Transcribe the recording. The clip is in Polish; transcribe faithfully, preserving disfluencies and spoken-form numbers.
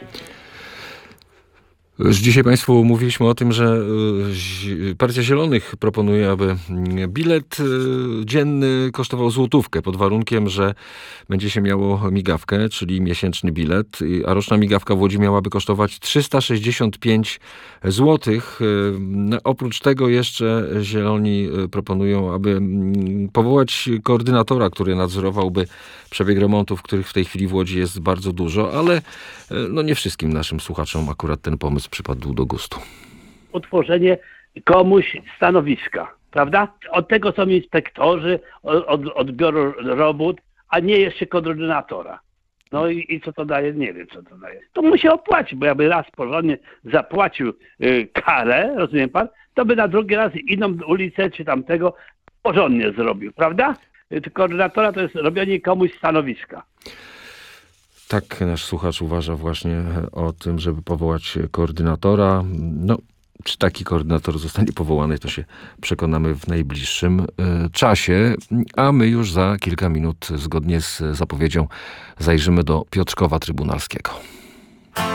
Już dzisiaj Państwu mówiliśmy o tym, że Partia Zielonych proponuje, aby bilet dzienny kosztował złotówkę pod warunkiem, że będzie się miało migawkę, czyli miesięczny bilet, a roczna migawka w Łodzi miałaby kosztować trzysta sześćdziesiąt pięć złotych. No, oprócz tego jeszcze Zieloni proponują, aby powołać koordynatora, który nadzorowałby przebieg remontów, których w tej chwili w Łodzi jest bardzo dużo, ale no nie wszystkim naszym słuchaczom akurat ten pomysł przypadł do gustu. Utworzenie komuś stanowiska, prawda? Od tego są inspektorzy, od odbioru robót, a nie jeszcze koordynatora. No i, i co to daje? Nie wiem, co to daje. To mu się opłaci, bo jakby raz porządnie zapłacił y, karę, rozumiem pan, to by na drugi raz inną ulicę czy tamtego porządnie zrobił, prawda? Koordynatora to jest robienie komuś stanowiska. Tak nasz słuchacz uważa właśnie o tym, żeby powołać koordynatora. No, czy taki koordynator zostanie powołany, to się przekonamy w najbliższym y, czasie. A my już za kilka minut, zgodnie z zapowiedzią, zajrzymy do Piotrkowa Trybunalskiego.